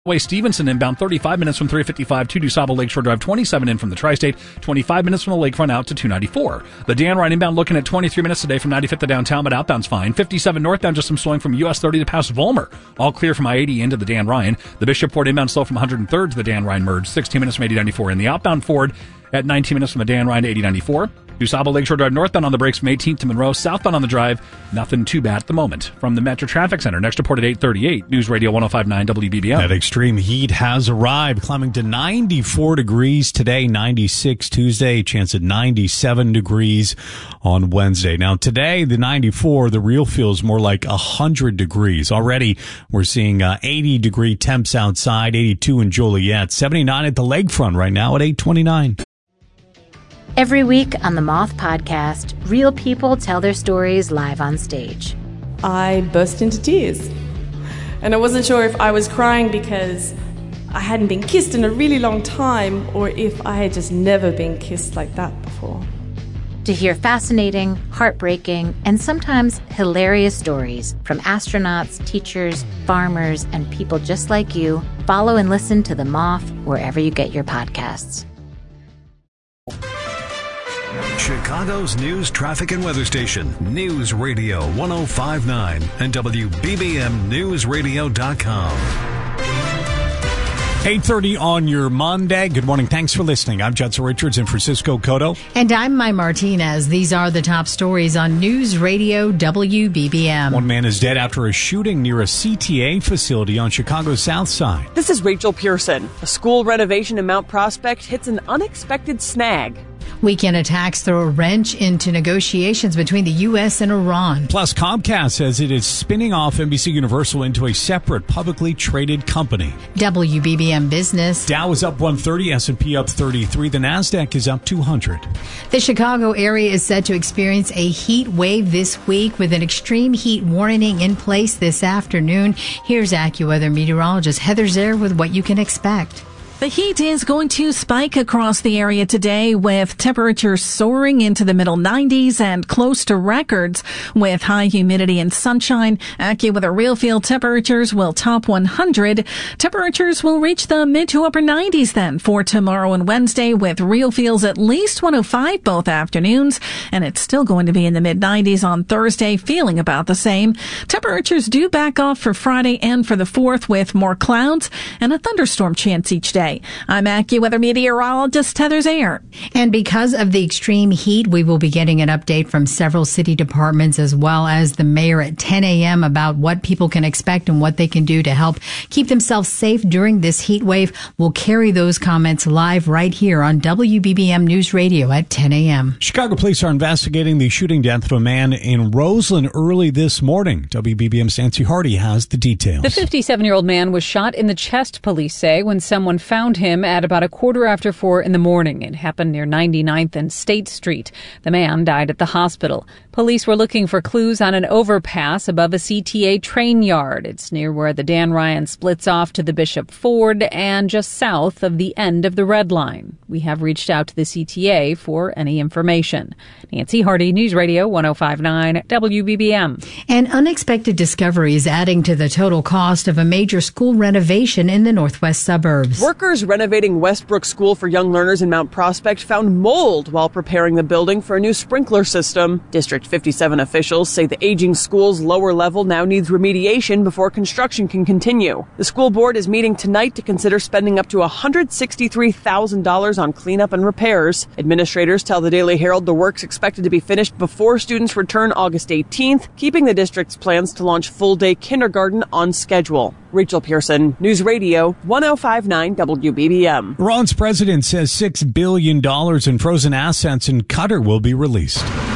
Way Stevenson inbound 35 minutes from 355 to DuSable Lakeshore Drive, 27 in from the Tri-State, 25 minutes from the lakefront out to 294. The Dan Ryan inbound looking at 23 minutes today from 95th to downtown, but outbound's fine. 57 northbound, just some slowing from US 30 to past Vollmer. All clear from I-80 into the Dan Ryan. The Bishopport inbound slow from 103rd to the Dan Ryan merge, 16 minutes from 8094 in the outbound Ford at 19 minutes from the Dan Ryan to 8094. DuSable Lakeshore Drive northbound on the brakes from 18th to Monroe, southbound on the drive. Nothing too bad at the moment. From the Metro Traffic Center, next report at 8:38, News Radio 105.9 WBBM. That extreme heat has arrived, climbing to 94 degrees today, 96 Tuesday, chance at 97 degrees on Wednesday. Now today, the 94, the real feels more like 100 degrees. Already, we're seeing 80-degree temps outside, 82 in Joliet, 79 at the lakefront right now at 8:29. Every week on the Moth Podcast, real people tell their stories live on stage. I burst into tears. And I wasn't sure if I was crying because I hadn't been kissed in a really long time or if I had just never been kissed like that before. To hear fascinating, heartbreaking, and sometimes hilarious stories from astronauts, teachers, farmers, and people just like you, follow and listen to The Moth wherever you get your podcasts. Chicago's news, traffic, and weather station, News Radio 105.9 and WBBMNewsRadio.com. 8:30 on your Monday. Good morning. Thanks for listening. I'm Judson Richards in Francisco Cotto. And I'm Mai Martinez. These are the top stories on News Radio WBBM. One man is dead after a shooting near a CTA facility on Chicago's South Side. This is Rachel Pearson. A school renovation in Mount Prospect hits an unexpected snag. Weekend attacks throw a wrench into negotiations between the U.S. and Iran. Plus, Comcast says it is spinning off NBC Universal into a separate publicly traded company. WBBM Business. Dow is up 130, S&P up 33. The NASDAQ is up 200. The Chicago area is set to experience a heat wave this week with an extreme heat warning in place this afternoon. Here's AccuWeather meteorologist Heather Zare with what you can expect. The heat is going to spike across the area today with temperatures soaring into the middle 90s and close to records with high humidity and sunshine. AccuWeather real field temperatures will top 100. Temperatures will reach the mid to upper 90s then for tomorrow and Wednesday with real feels at least 105 both afternoons. And it's still going to be in the mid 90s on Thursday, feeling about the same. Temperatures do back off for Friday and for the 4th with more clouds and a thunderstorm chance each day. I'm AccuWeather meteorologist Heather Zare. And because of the extreme heat, we will be getting an update from several city departments as well as the mayor at 10 a.m. about what people can expect and what they can do to help keep themselves safe during this heat wave. We'll carry those comments live right here on WBBM News Radio at 10 a.m. Chicago police are investigating the shooting death of a man in Roseland early this morning. WBBM's Nancy Hardy has the details. The 57-year-old man was shot in the chest, police say, when someone found him at about 4:15 in the morning. It happened near 99th and State Street. The man died at the hospital. Police were looking for clues on an overpass above a CTA train yard. It's near where the Dan Ryan splits off to the Bishop Ford and just south of the end of the Red Line. We have reached out to the CTA for any information. Nancy Hardy, News Radio 105.9 WBBM. An unexpected discovery is adding to the total cost of a major school renovation in the northwest suburbs. Workers renovating Westbrook School for Young Learners in Mount Prospect found mold while preparing the building for a new sprinkler system. District 57 officials say the aging school's lower level now needs remediation before construction can continue. The school board is meeting tonight to consider spending up to $163,000 on cleanup and repairs. Administrators tell the Daily Herald the work's expected to be finished before students return August 18th, keeping the district's plans to launch full-day kindergarten on schedule. Rachel Pearson, News Radio 105.9 WBBM. Iran's president says $6 billion in frozen assets in Qatar will be released.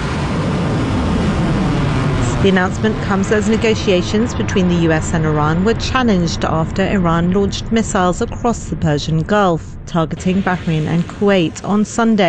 The announcement comes as negotiations between the US and Iran were challenged after Iran launched missiles across the Persian Gulf, targeting Bahrain and Kuwait on Sunday.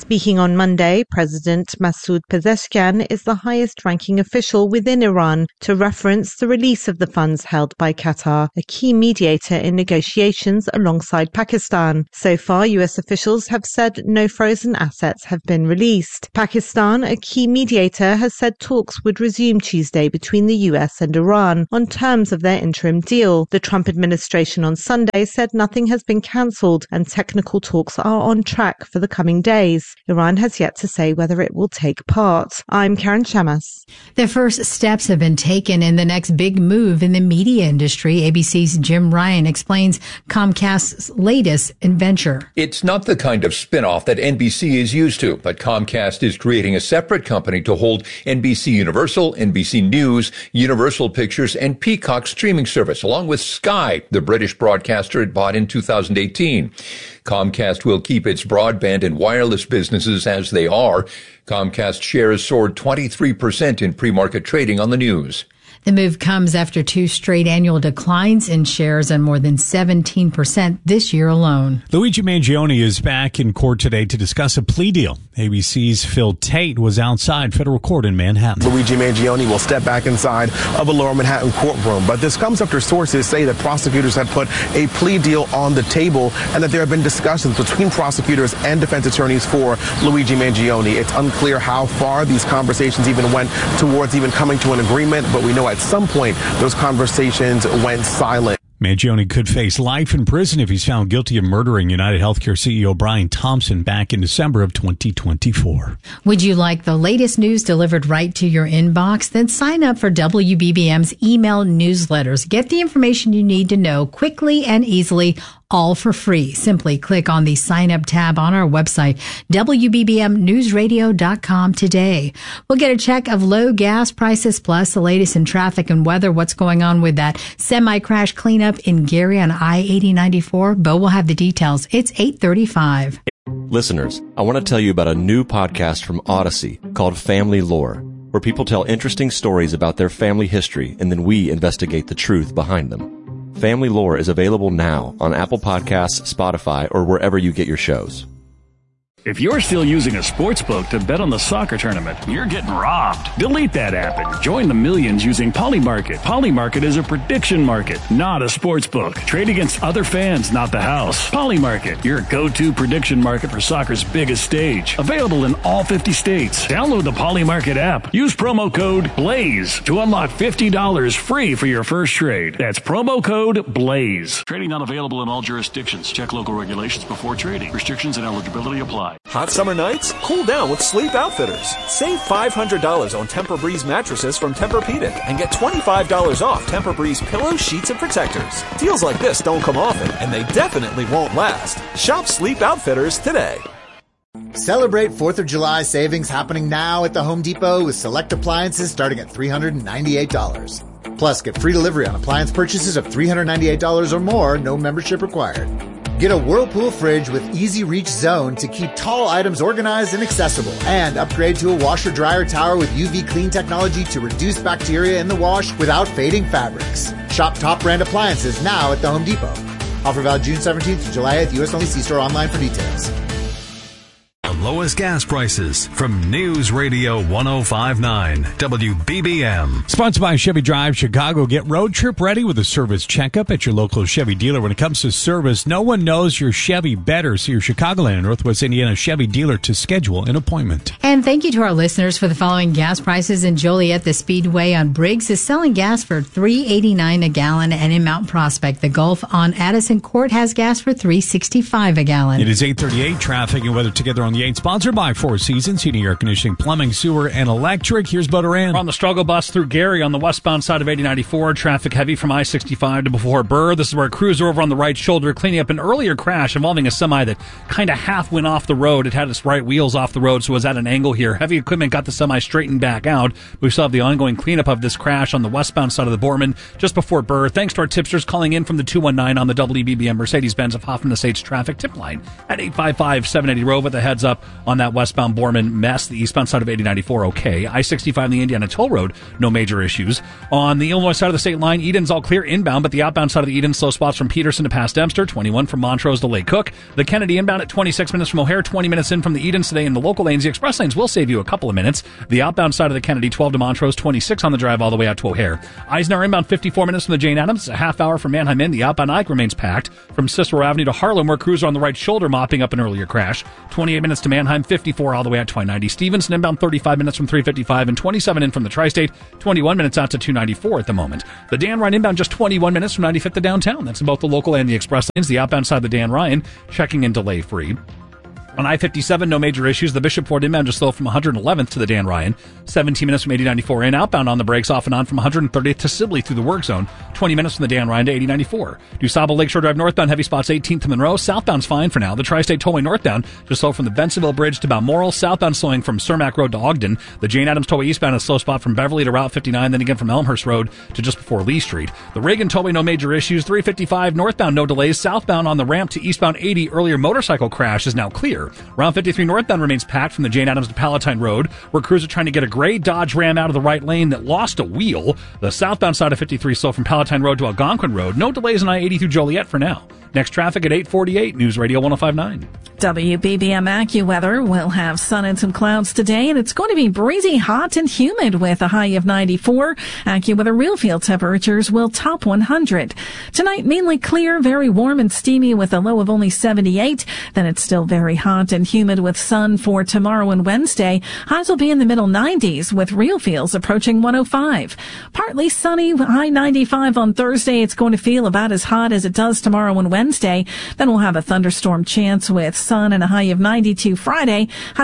Speaking on Monday, President Masoud Pezeshkian is the highest-ranking official within Iran to reference the release of the funds held by Qatar, a key mediator in negotiations alongside Pakistan. So far, U.S. officials have said no frozen assets have been released. Pakistan, a key mediator, has said talks would resume Tuesday between the U.S. and Iran on terms of their interim deal. The Trump administration on Sunday said nothing has been cancelled and technical talks are on track for the coming days. Iran has yet to say whether it will take part. I'm Karen Shamas. The first steps have been taken in the next big move in the media industry. ABC's Jim Ryan explains Comcast's latest venture. It's not the kind of spin-off that NBC is used to, but Comcast is creating a separate company to hold NBC Universal, NBC News, Universal Pictures, and Peacock streaming service, along with Sky, the British broadcaster it bought in 2018. Comcast will keep its broadband and wireless businesses as they are. Comcast shares soared 23% in pre-market trading on the news. The move comes after 2 straight annual declines in shares and more than 17% this year alone. Luigi Mangione is back in court today to discuss a plea deal. ABC's Phil Tate was outside federal court in Manhattan. Luigi Mangione will step back inside of a Lower Manhattan courtroom, but this comes after sources say that prosecutors had put a plea deal on the table and that there have been discussions between prosecutors and defense attorneys for Luigi Mangione. It's unclear how far these conversations even went towards even coming to an agreement, but we know at some point those conversations went silent. Mangione could face life in prison if he's found guilty of murdering United Healthcare CEO Brian Thompson back in December of 2024. Would you like the latest news delivered right to your inbox? Then sign up for WBBM's email newsletters. Get the information you need to know quickly and easily, all for free. Simply click on the sign up tab on our website, WBBMnewsradio.com today. We'll get a check of low gas prices plus the latest in traffic and weather. What's going on with that semi-crash cleanup in Gary on I-8094? Bo will have the details. It's 8:35. Listeners, I want to tell you about a new podcast from Odyssey called Family Lore, where people tell interesting stories about their family history and then we investigate the truth behind them. Family Lore is available now on Apple Podcasts, Spotify, or wherever you get your shows. If you're still using a sportsbook to bet on the soccer tournament, you're getting robbed. Delete that app and join the millions using Polymarket. Polymarket is a prediction market, not a sportsbook. Trade against other fans, not the house. Polymarket, your go-to prediction market for soccer's biggest stage. Available in all 50 states. Download the Polymarket app. Use promo code BLAZE to unlock $50 free for your first trade. That's promo code BLAZE. Trading not available in all jurisdictions. Check local regulations before trading. Restrictions and eligibility apply. Hot summer nights? Cool down with Sleep Outfitters. Save $500 on Tempur-Breeze mattresses from Tempur-Pedic and get $25 off Tempur-Breeze pillows, sheets, and protectors. Deals like this don't come often, and they definitely won't last. Shop Sleep Outfitters today. Celebrate 4th of July savings happening now at the Home Depot with select appliances starting at $398. Plus, get free delivery on appliance purchases of $398 or more, no membership required. Get a Whirlpool fridge with easy reach zone to keep tall items organized and accessible. And upgrade to a washer dryer tower with UV clean technology to reduce bacteria in the wash without fading fabrics. Shop top brand appliances now at the Home Depot. Offer valid June 17th to July 8th. U.S. only. See store online for details. Lowest gas prices from News Radio 105.9 WBBM. Sponsored by Chevy Drive Chicago. Get road trip ready with a service checkup at your local Chevy dealer. When it comes to service, no one knows your Chevy better. See your Chicagoland and Northwest Indiana Chevy dealer to schedule an appointment. And thank you to our listeners for the following gas prices. In Joliet, the Speedway on Briggs is selling gas for $3.89 a gallon, and in Mount Prospect, the Gulf on Addison Court has gas for $3.65 a gallon. It is 8:38. Traffic and weather together on the 8. Sponsored by Four Seasons, heating, air conditioning, plumbing, sewer, and electric. Here's Bo Duran. We're on the struggle bus through Gary on the westbound side of 8094. Traffic heavy from I-65 to before Burr. This is where crews are over on the right shoulder cleaning up an earlier crash involving a semi that kind of half went off the road. It had its right wheels off the road, so it was at an angle here. Heavy equipment got the semi straightened back out. We still have the ongoing cleanup of this crash on the westbound side of the Borman just before Burr. Thanks to our tipsters calling in from the 219 on the WBBM Mercedes-Benz of Hoffman Estates traffic tip line at 855-780-ROVE with a heads up. on that westbound Borman mess. The eastbound side of 8094, okay. I-65 and the Indiana Toll Road, no major issues. On the Illinois side of the state line, Eden's all clear inbound, but the outbound side of the Eden, slow spots from Peterson to past Dempster, 21 from Montrose to Lake Cook. The Kennedy inbound at 26 minutes from O'Hare, 20 minutes in from the Edens today in the local lanes. The express lanes will save you a couple of minutes. The outbound side of the Kennedy, 12 to Montrose, 26 on the drive all the way out to O'Hare. Eisenhower inbound, 54 minutes from the Jane Addams, a half hour from Manheim in. The outbound Ike remains packed from Cicero Avenue to Harlem, where crews are on the right shoulder mopping up an earlier crash. 28 minutes to Manheim, 54 all the way out to I-90. Stevenson inbound, 35 minutes from 355 and 27 in from the Tri-State, 21 minutes out to 294 at the moment. The Dan Ryan inbound, just 21 minutes from 95th to downtown. That's in both the local and the express lanes. The outbound side of the Dan Ryan, checking in delay free. On I-57, no major issues. The Bishop Ford inbound just slow from 111th to the Dan Ryan. 17 minutes from 8094 in. Outbound on the brakes off and on from 130th to Sibley through the work zone. 20 minutes from the Dan Ryan to 8094. DuSable Lakeshore Drive northbound, heavy spots 18th to Monroe. Southbound's fine for now. The Tri-State Tollway northbound just slow from the Bensonville Bridge to Balmoral. Southbound slowing from Cermak Road to Ogden. The Jane Addams Tollway eastbound, a slow spot from Beverly to Route 59, then again from Elmhurst Road to just before Lee Street. The Reagan Tollway, no major issues. 355 northbound, no delays. Southbound on the ramp to eastbound 80, earlier motorcycle crash is now clear. Route 53 northbound remains packed from the Jane Addams to Palatine Road, where crews are trying to get a gray Dodge Ram out of the right lane that lost a wheel. The southbound side of 53 slow from Palatine Road to Algonquin Road. No delays on I-80 through Joliet for now. Next traffic at 8:48, News Radio 105.9. WBBM AccuWeather will have sun and some clouds today, and it's going to be breezy, hot, and humid with a high of 94. AccuWeather real field temperatures will top 100. Tonight, mainly clear, very warm and steamy with a low of only 78. Then it's still very hot and humid with sun for tomorrow and Wednesday. Highs will be in the middle 90s with real fields approaching 105. Partly sunny, high 95 on Thursday. It's going to feel about as hot as it does tomorrow and Wednesday. Then we'll have a thunderstorm chance with sun and a high of 92 Friday, high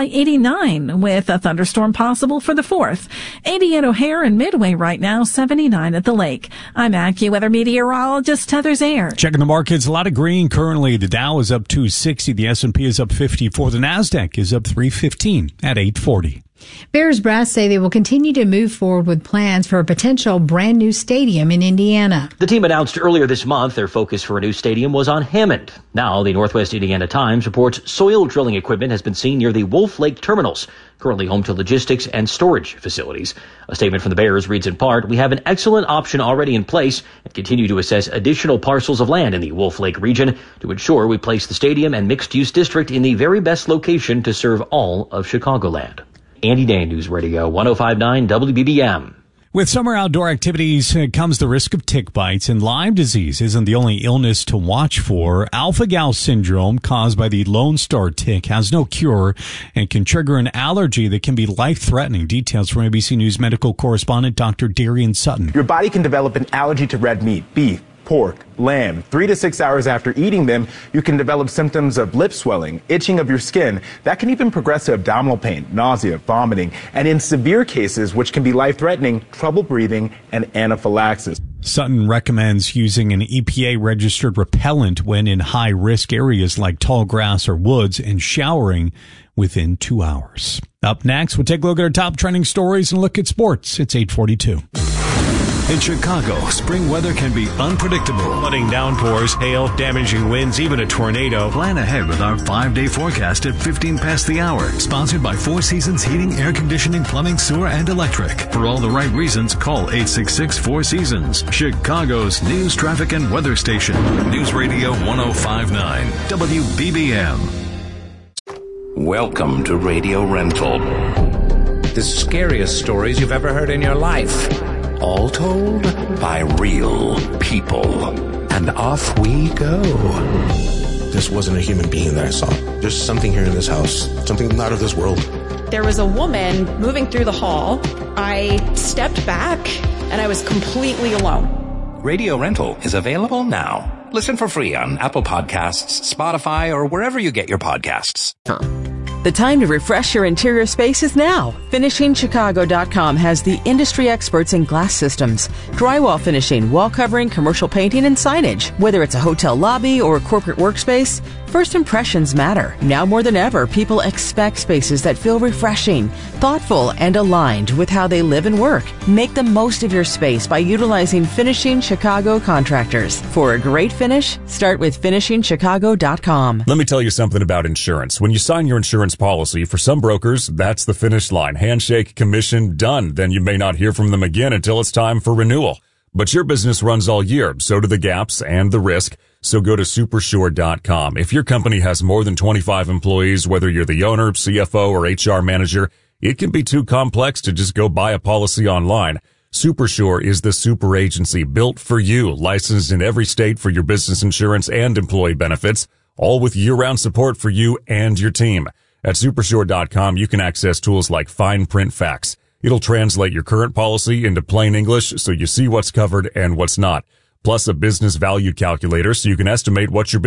89 with a thunderstorm possible for the 4th. 80 at O'Hare and Midway right now, 79 at the lake. I'm AccuWeather meteorologist Heather Zayer. Checking the markets, a lot of green currently. The Dow is up 260, the S&P is up 54, the NASDAQ is up 315 at 840. Bears brass say they will continue to move forward with plans for a potential brand new stadium in Indiana. The team announced earlier this month their focus for a new stadium was on Hammond. Now, the Northwest Indiana Times reports soil drilling equipment has been seen near the Wolf Lake terminals, currently home to logistics and storage facilities. A statement from the Bears reads in part, "We have an excellent option already in place and continue to assess additional parcels of land in the Wolf Lake region to ensure we place the stadium and mixed-use district in the very best location to serve all of Chicagoland." Andy Dane, News Radio 105.9 WBBM. With summer outdoor activities comes the risk of tick bites, and Lyme disease isn't the only illness to watch for. Alpha-Gal syndrome, caused by the Lone Star tick, has no cure and can trigger an allergy that can be life-threatening. Details from ABC News medical correspondent Dr. Darian Sutton. Your body can develop an allergy to red meat, beef, pork, lamb. 3 to 6 hours after eating them, you can develop symptoms of lip swelling, itching of your skin. That can even progress to abdominal pain, nausea, vomiting, and in severe cases, which can be life-threatening, trouble breathing and anaphylaxis. Sutton recommends using an EPA-registered repellent when in high-risk areas like tall grass or woods and showering within 2 hours. Up next, we'll take a look at our top trending stories and look at sports. It's 8:42. In Chicago, spring weather can be unpredictable. Flooding, downpours, hail, damaging winds, even a tornado. Plan ahead with our 5-day forecast at 15 past the hour. Sponsored by Four Seasons Heating, Air Conditioning, Plumbing, Sewer, and Electric. For all the right reasons, call 866-4Seasons. Chicago's news, traffic, and weather station. News Radio 105.9 WBBM. Welcome to Radio Rental. The scariest stories you've ever heard in your life. All told by real people. And off we go. This wasn't a human being that I saw. There's something here in this house. Something not of this world. There was a woman moving through the hall. I stepped back and I was completely alone. Radio Rental is available now. Listen for free on Apple Podcasts, Spotify, or wherever you get your podcasts. The time to refresh your interior space is now. FinishingChicago.com has the industry experts in glass systems, drywall finishing, wall covering, commercial painting, and signage. Whether it's a hotel lobby or a corporate workspace, first impressions matter. Now more than ever, people expect spaces that feel refreshing, thoughtful, and aligned with how they live and work. Make the most of your space by utilizing Finishing Chicago contractors. For a great finish, start with FinishingChicago.com. Let me tell you something about insurance. When you sign your insurance policy, for some brokers, that's the finish line. Handshake, commission, done. Then you may not hear from them again until it's time for renewal. But your business runs all year, so do the gaps and the risk. So go to Supersure.com. If your company has more than 25 employees, whether you're the owner, CFO, or HR manager, it can be too complex to just go buy a policy online. Supersure is the super agency built for you, licensed in every state for your business insurance and employee benefits, all with year-round support for you and your team. At Supersure.com, you can access tools like fine print facts. It'll translate your current policy into plain English so you see what's covered and what's not. Plus a business value calculator so you can estimate what your